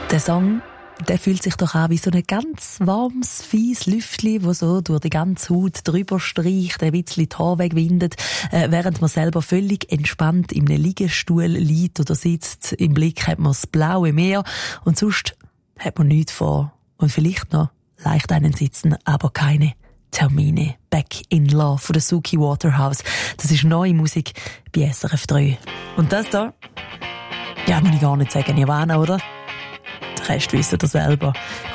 Der Song, der fühlt sich doch an wie so ein ganz warmes, feies Lüftchen, das so durch die ganze Haut drüber streicht, ein bisschen die Haare wegwindet, während man selber völlig entspannt in einem Liegestuhl liegt oder sitzt. Im Blick hat man das blaue Meer und sonst hat man nichts vor. Und vielleicht noch leicht einen sitzen, aber keine Termine. Back in Love von der Suki Waterhouse. Das ist neue Musik bei SRF 3. Und das da? Ja, muss ich gar nicht sagen, Ivana, oder? Der Rest wisst ihr selber.